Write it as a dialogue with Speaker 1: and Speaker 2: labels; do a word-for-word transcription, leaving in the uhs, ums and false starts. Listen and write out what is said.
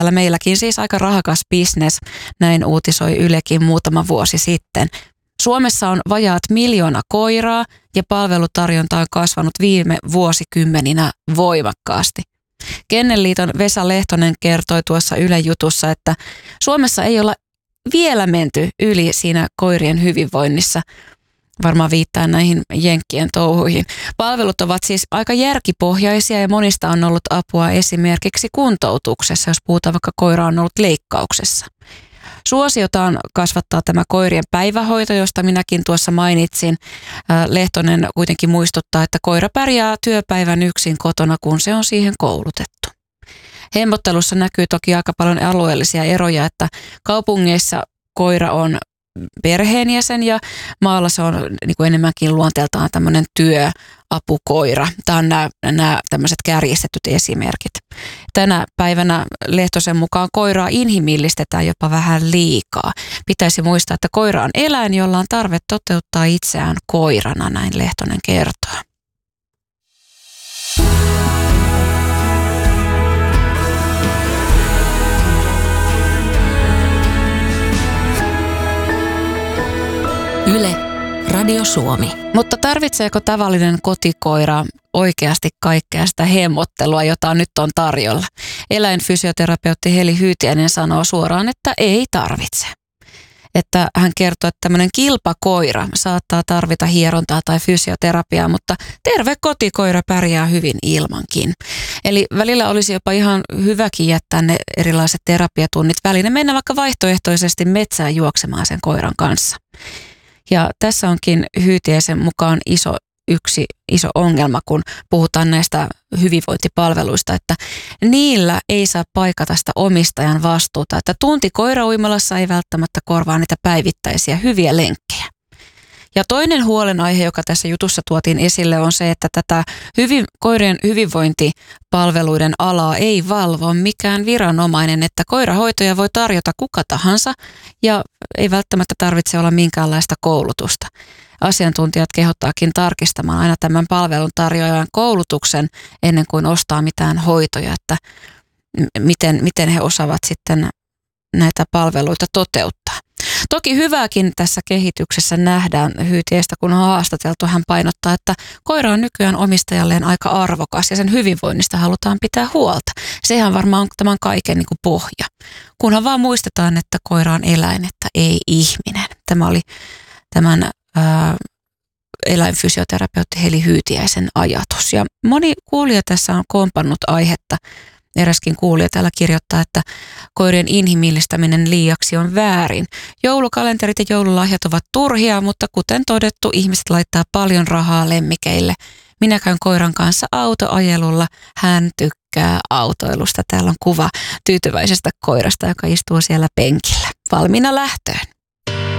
Speaker 1: Täällä meilläkin siis aika rahakas bisnes, näin uutisoi Ylekin muutama vuosi sitten. Suomessa on vajaat miljoona koiraa ja palvelutarjonta on kasvanut viime vuosikymmeninä voimakkaasti. Kennelliiton Vesa Lehtonen kertoi tuossa Ylen jutussa, että Suomessa ei olla vielä menty yli siinä koirien hyvinvoinnissa. Varmaan viittaa näihin jenkkien touhuihin. Palvelut ovat siis aika järkipohjaisia ja monista on ollut apua esimerkiksi kuntoutuksessa, jos puhutaan vaikka koira on ollut leikkauksessa. Suosiotaan kasvattaa tämä koirien päivähoito, josta minäkin tuossa mainitsin. Lehtonen kuitenkin muistuttaa, että koira pärjää työpäivän yksin kotona, kun se on siihen koulutettu. Hemmottelussa näkyy toki aika paljon alueellisia eroja, että kaupungeissa koira on perheenjäsen ja maalla se on niin kuin enemmänkin luonteeltaan tämmöinen työapukoira. Tämä on nämä, nämä tämmöiset kärjistetyt esimerkit. Tänä päivänä Lehtosen mukaan koiraa inhimillistetään jopa vähän liikaa. Pitäisi muistaa, että koira on eläin, jolla on tarve toteuttaa itseään koirana, näin Lehtonen kertoo.
Speaker 2: Yle, Radio Suomi.
Speaker 1: Mutta tarvitseeko tavallinen kotikoira oikeasti kaikkea sitä hemmottelua, jota nyt on tarjolla? Eläinfysioterapeutti Heli Hyytiäinen sanoo suoraan, että ei tarvitse. Että hän kertoo, että tämmöinen kilpakoira saattaa tarvita hierontaa tai fysioterapiaa, mutta terve kotikoira pärjää hyvin ilmankin. Eli välillä olisi jopa ihan hyväkin jättää ne erilaiset terapiatunnit väliin ja mennä vaikka vaihtoehtoisesti metsään juoksemaan sen koiran kanssa. Ja tässä onkin Hyytiäisen mukaan iso, yksi iso ongelma, kun puhutaan näistä hyvinvointipalveluista, että niillä ei saa paikata sitä omistajan vastuuta, että tunti koirauimalassa ei välttämättä korvaa niitä päivittäisiä hyviä lenkkejä. Ja toinen huolenaihe, joka tässä jutussa tuotiin esille, on se, että tätä hyvin, koirien hyvinvointipalveluiden alaa ei valvo mikään viranomainen, että koirahoitoja voi tarjota kuka tahansa ja ei välttämättä tarvitse olla minkäänlaista koulutusta. Asiantuntijat kehottaakin tarkistamaan aina tämän palvelun tarjoajan koulutuksen ennen kuin ostaa mitään hoitoja, että miten, miten he osaavat sitten näitä palveluita toteuttaa. Toki hyvääkin tässä kehityksessä nähdään Hyytiäistä, kun on haastateltu. Hän painottaa, että koira on nykyään omistajalleen aika arvokas ja sen hyvinvoinnista halutaan pitää huolta. Sehän varmaan on tämän kaiken niin kuin pohja. Kunhan vaan muistetaan, että koira on eläin, että ei ihminen. Tämä oli tämän ää, eläinfysioterapeutti Heli Hyytiäisen ajatus. Ja moni kuulija tässä on kompannut aihetta. Eräskin kuulija täällä kirjoittaa, että koirien inhimillistäminen liiaksi on väärin. Joulukalenterit ja joululahjat ovat turhia, mutta kuten todettu, ihmiset laittaa paljon rahaa lemmikeille. Minä käyn koiran kanssa autoajelulla. Hän tykkää autoilusta. Täällä on kuva tyytyväisestä koirasta, joka istuu siellä penkillä. Valmiina lähtöön.